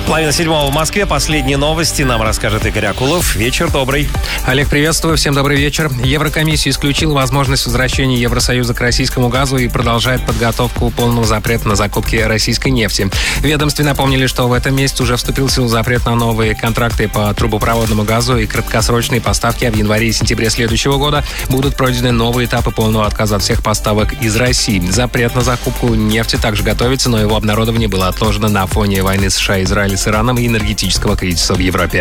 7:30 в Москве. Последние новости нам расскажет Игорь Акулов. Вечер добрый. Олег, приветствую. Всем добрый вечер. Еврокомиссия исключила возможность возвращения Евросоюза к российскому газу и продолжает подготовку полного запрета на закупки российской нефти. В ведомстве напомнили, что в этом месяце уже вступил в силу запрет на новые контракты по трубопроводному газу и краткосрочные поставки, а в январе и сентябре следующего года будут пройдены новые этапы полного отказа от всех поставок из России. Запрет на закупку нефти также готовится, но его обнародование было отложено на фоне войны США, Израиля с Ираном и энергетического кризиса в Европе.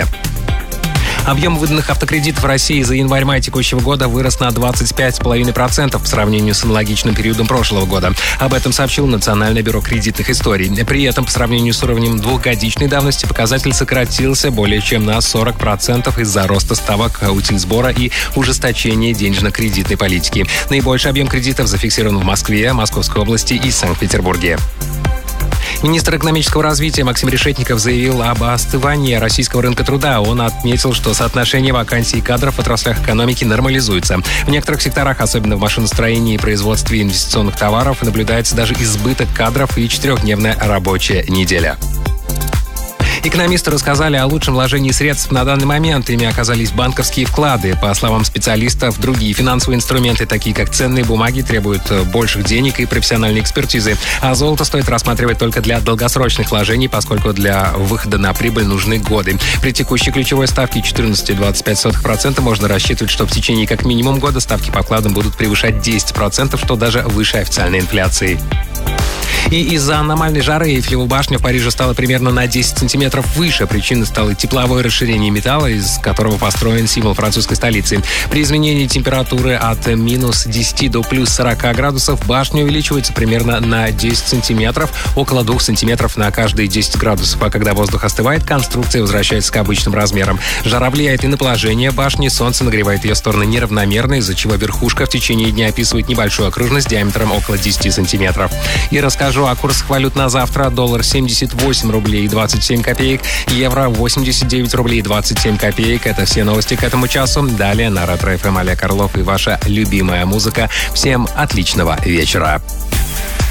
Объем выданных автокредитов в России за январь-май текущего года вырос на 25,5% по сравнению с аналогичным периодом прошлого года. Об этом сообщил Национальное бюро кредитных историй. При этом, по сравнению с уровнем двухгодичной давности, показатель сократился более чем на 40% из-за роста ставок утильсбора и ужесточения денежно-кредитной политики. Наибольший объем кредитов зафиксирован в Москве, Московской области и Санкт-Петербурге. Министр экономического развития Максим Решетников заявил об остывании российского рынка труда. Он отметил, что соотношение вакансий и кадров в отраслях экономики нормализуется. В некоторых секторах, особенно в машиностроении и производстве инвестиционных товаров, наблюдается даже избыток кадров и 4-дневная рабочая неделя. Экономисты рассказали о лучшем вложении средств на данный момент. Ими оказались банковские вклады. По словам специалистов, другие финансовые инструменты, такие как ценные бумаги, требуют больших денег и профессиональной экспертизы. А золото стоит рассматривать только для долгосрочных вложений, поскольку для выхода на прибыль нужны годы. При текущей ключевой ставке 14,25% можно рассчитывать, что в течение как минимум года ставки по вкладам будут превышать 10%, что даже выше официальной инфляции. И из-за аномальной жары Эйфелева башня в Париже стала примерно на 10 сантиметров выше. Причиной стало тепловое расширение металла, из которого построен символ французской столицы. При изменении температуры от минус 10 до плюс 40 градусов башня увеличивается примерно на 10 сантиметров, около 2 сантиметров на каждые 10 градусов. А когда воздух остывает, конструкция возвращается к обычным размерам. Жара влияет и на положение башни. Солнце нагревает ее стороны неравномерно, из-за чего верхушка в течение дня описывает небольшую окружность диаметром около 10 сантиметров. И расскажу о курсах валют на завтра. Доллар 78 рублей и 27 копеек. Евро 89 рублей и 27 копеек. Это все новости к этому часу. Далее на Ретро ФМ Олег Орлов и ваша любимая музыка. Всем отличного вечера.